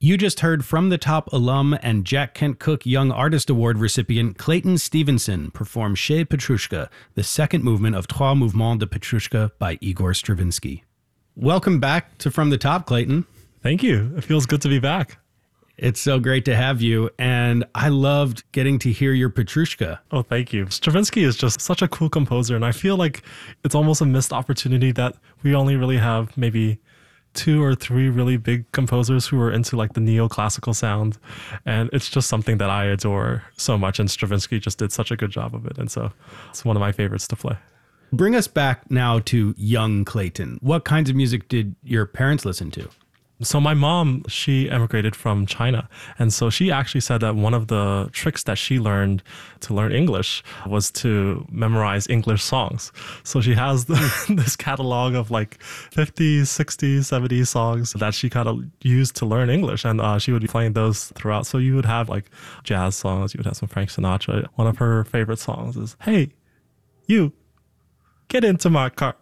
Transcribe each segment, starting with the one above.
You just heard From the Top alum and Jack Kent Cooke Young Artist Award recipient Clayton Stevenson perform Chez Petrushka, the second movement of Trois Mouvements de Petrushka by Igor Stravinsky. Welcome back to From the Top, Clayton. Thank you. It feels good to be back. It's so great to have you, and I loved getting to hear your Petrushka. Oh, thank you. Stravinsky is just such a cool composer, and I feel like it's almost a missed opportunity that we only really have maybe 2 or 3 really big composers who are into like the neoclassical sound. And it's just something that I adore so much. And Stravinsky just did such a good job of it. And so it's one of my favorites to play. Bring us back now to young Clayton. What kinds of music did your parents listen to? So my mom, she emigrated from China. And so she actually said that one of the tricks that she learned to learn English was to memorize English songs. So she has this catalog of like 50s, 60s, 70s songs that she kind of used to learn English. And she would be playing those throughout. So you would have like jazz songs. You would have some Frank Sinatra. One of her favorite songs is, "Hey, you, get into my car."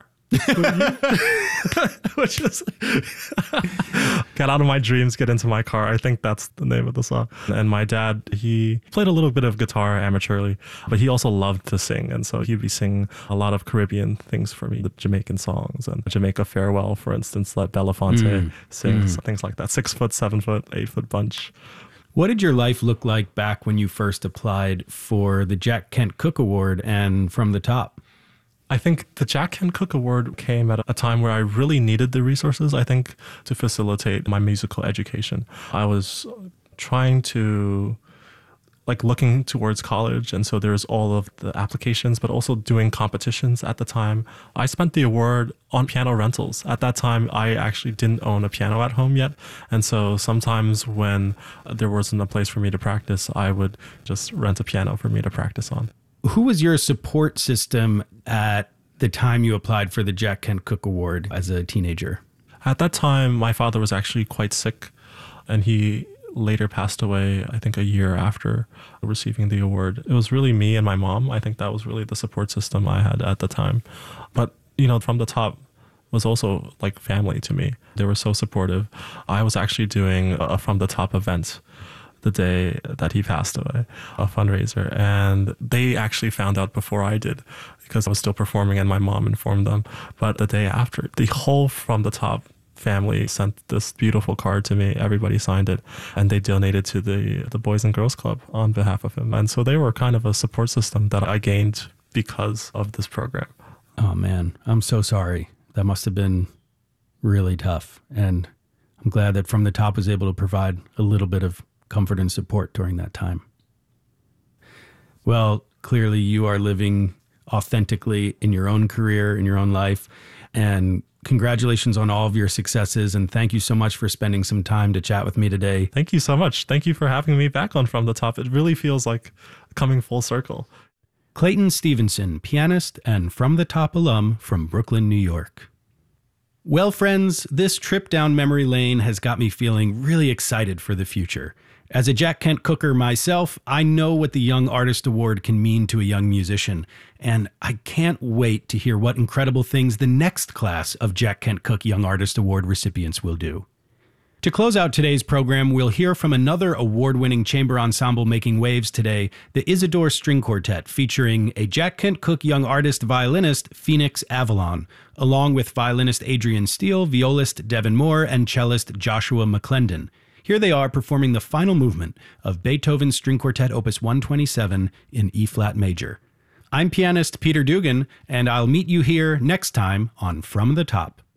Which is "Get out of my dreams, get into my car." I think that's the name of the song. And my dad, he played a little bit of guitar amateurly, but he also loved to sing. And so he'd be singing a lot of Caribbean things for me, the Jamaican songs and Jamaica Farewell, for instance, that Belafonte sings, things like that. 6 foot, 7 foot, 8 foot bunch. What did your life look like back when you first applied for the Jack Kent Cooke Award and From the Top? I think the Jack Kent Cooke Award came at a time where I really needed the resources, I think, to facilitate my musical education. I was trying to, looking towards college, and so there's all of the applications, but also doing competitions at the time. I spent the award on piano rentals. At that time, I actually didn't own a piano at home yet, and so sometimes when there wasn't a place for me to practice, I would just rent a piano for me to practice on. Who was your support system at the time you applied for the Jack Kent Cooke Award as a teenager? At that time, my father was actually quite sick, and he later passed away, I think, a year after receiving the award. It was really me and my mom. I think that was really the support system I had at the time. But, From the Top was also like family to me. They were so supportive. I was actually doing a From the Top event the day that he passed away, a fundraiser. And they actually found out before I did because I was still performing and my mom informed them. But the day after, the whole From the Top family sent this beautiful card to me. Everybody signed it and they donated to the Boys and Girls Club on behalf of him. And so they were kind of a support system that I gained because of this program. Oh man, I'm so sorry. That must have been really tough. And I'm glad that From the Top was able to provide a little bit of comfort and support during that time. Well, clearly you are living authentically in your own career, in your own life, and congratulations on all of your successes. And thank you so much for spending some time to chat with me today. Thank you so much. Thank you for having me back on From the Top. It really feels like coming full circle. Clayton Stevenson, pianist and From the Top alum from Brooklyn, New York. Well, friends, this trip down memory lane has got me feeling really excited for the future. As a Jack Kent Cooker myself, I know what the Young Artist Award can mean to a young musician, and I can't wait to hear what incredible things the next class of Jack Kent Cooke Young Artist Award recipients will do. To close out today's program, we'll hear from another award-winning chamber ensemble making waves today, the Isidore String Quartet, featuring a Jack Kent Cooke Young Artist violinist, Phoenix Avalon, along with violinist Adrian Steele, violist Devin Moore, and cellist Joshua McClendon. Here they are performing the final movement of Beethoven's String Quartet Opus 127 in E-flat major. I'm pianist Peter Dugan, and I'll meet you here next time on From the Top.